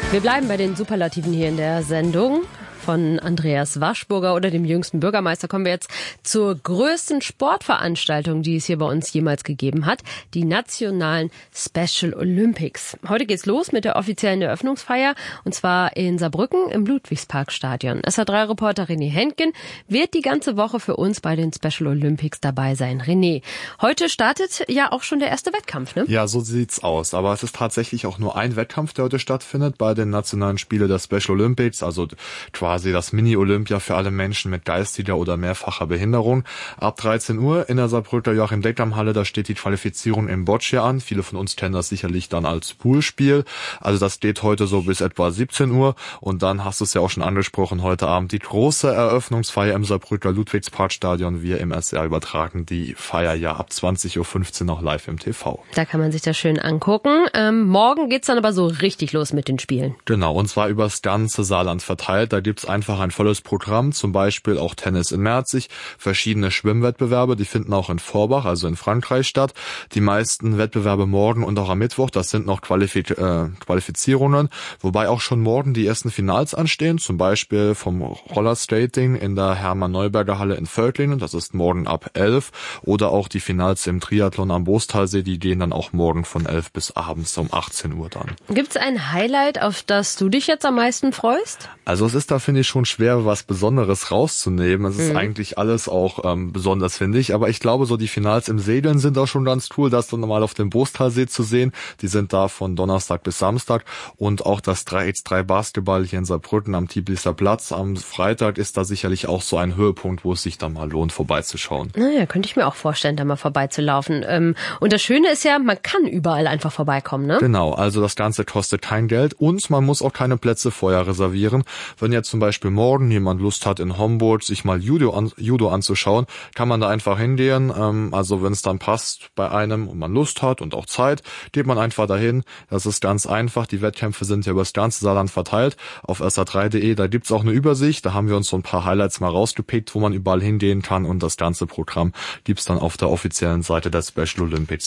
Wir bleiben bei den Superlativen hier in der Sendung. Von Andreas Waschburger oder dem jüngsten Bürgermeister kommen wir jetzt zur größten Sportveranstaltung, die es hier bei uns jemals gegeben hat, die nationalen Special Olympics. Heute geht's los mit der offiziellen Eröffnungsfeier und zwar in Saarbrücken im Ludwigsparkstadion. SA3-Reporter René Henken wird die ganze Woche für uns bei den Special Olympics dabei sein. René, heute startet ja auch schon der erste Wettkampf, ne? Ja, so sieht's aus. Aber es ist tatsächlich auch nur ein Wettkampf, der heute stattfindet bei den nationalen Spielen der Special Olympics, also quasi das Mini-Olympia für alle Menschen mit geistiger oder mehrfacher Behinderung. Ab 13 Uhr in der Saarbrücker Joachim-Deckdamm-Halle, da steht die Qualifizierung im Boccia an. Viele von uns kennen das sicherlich dann als Poolspiel. Also das geht heute so bis etwa 17 Uhr. Und dann hast du es ja auch schon angesprochen, heute Abend die große Eröffnungsfeier im Saarbrücker Ludwigsparkstadion. Wir im SR übertragen die Feier ja ab 20.15 Uhr noch live im TV. Da kann man sich das schön angucken. Morgen geht's dann aber so richtig los mit den Spielen. Genau, und zwar übers ganze Saarland verteilt. Da gibt's einfach ein volles Programm, zum Beispiel auch Tennis in Merzig, verschiedene Schwimmwettbewerbe, die finden auch in Forbach, also in Frankreich statt. Die meisten Wettbewerbe morgen und auch am Mittwoch, das sind noch Qualifizierungen, wobei auch schon morgen die ersten Finals anstehen, zum Beispiel vom Rollerskating in der Hermann-Neuberger-Halle in Völklingen, das ist morgen ab 11, oder auch die Finals im Triathlon am Boostalsee, die gehen dann auch morgen von 11 bis abends um 18 Uhr dann. Gibt's ein Highlight, auf das du dich jetzt am meisten freust? Also es ist da, finde ich, schon schwer, was Besonderes rauszunehmen. Es ist eigentlich alles auch besonders, finde ich. Aber ich glaube, so die Finals im Segeln sind auch schon ganz cool, das dann mal auf dem Boostalsee zu sehen. Die sind da von Donnerstag bis Samstag. Und auch das 3x3 Basketball hier in Saarbrücken am Tiblisser Platz am Freitag ist da sicherlich auch so ein Höhepunkt, wo es sich dann mal lohnt, vorbeizuschauen. Naja, könnte ich mir auch vorstellen, da mal vorbeizulaufen. Und das Schöne ist ja, man kann überall einfach vorbeikommen, ne? Genau, also das Ganze kostet kein Geld und man muss auch keine Plätze vorher reservieren. Wenn jetzt zum Beispiel morgen jemand Lust hat, in Homburg sich mal Judo anzuschauen, kann man da einfach hingehen. Also wenn es dann passt bei einem und man Lust hat und auch Zeit, geht man einfach dahin. Das ist ganz einfach. Die Wettkämpfe sind ja über das ganze Saarland verteilt. Auf sa3.de, da gibt's auch eine Übersicht. Da haben wir uns so ein paar Highlights mal rausgepickt, wo man überall hingehen kann. Und das ganze Programm gibt's dann auf der offiziellen Seite der Special Olympics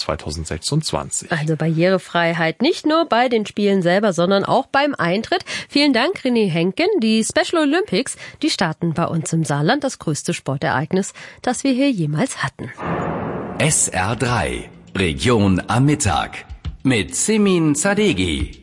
2026. Also Barrierefreiheit nicht nur bei den Spielen selber, sondern auch beim Eintritt. Vielen Dank, René Henken. Die Special Olympics, die starten bei uns im Saarland, das größte Sportereignis, das wir hier jemals hatten. SR3, Region am Mittag, mit Simin Zadegi.